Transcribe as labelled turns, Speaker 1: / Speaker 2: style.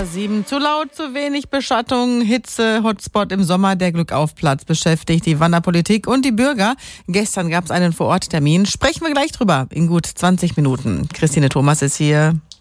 Speaker 1: A7. Zu laut, zu wenig Beschattung, Hitze, Hotspot im Sommer. Der Glückaufplatz beschäftigt die Wanderpolitik und die Bürger. Gestern gab es einen Vororttermin. Sprechen wir gleich drüber in gut 20 Minuten. Christine Thomas ist hier.